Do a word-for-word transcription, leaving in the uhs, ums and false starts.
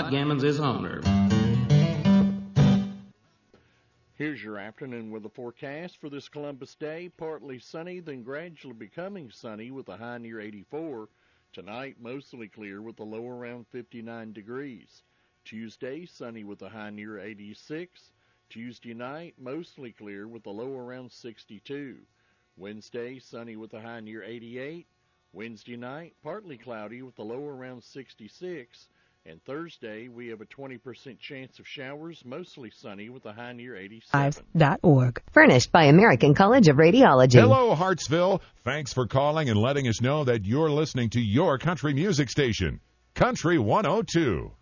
Scott Gammons is owner. Here's your afternoon weather forecast for this Columbus Day. Partly sunny, then gradually becoming sunny with a high near eighty-four. Tonight, mostly clear with a low around fifty-nine degrees. Tuesday, sunny with a high near eighty-six. Tuesday night, mostly clear with a low around sixty-two. Wednesday, sunny with a high near eighty-eight. Wednesday night, partly cloudy with a low around sixty-six. And Thursday, we have a twenty percent chance of showers, mostly sunny with a high near eighty-seven. dot org. Furnished by American College of Radiology. Hello, Hartsville. Thanks for calling and letting us know that you're listening to your country music station, Country one oh two.